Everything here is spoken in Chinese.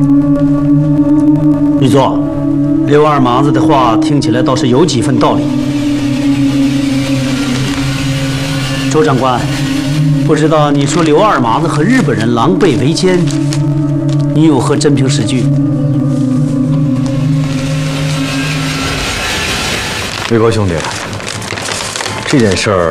玉座，刘二麻子的话听起来倒是有几分道理。周长官，不知道你说刘二麻子和日本人狼狈为奸，你有何真凭实据？ 魏高兄弟，这件事儿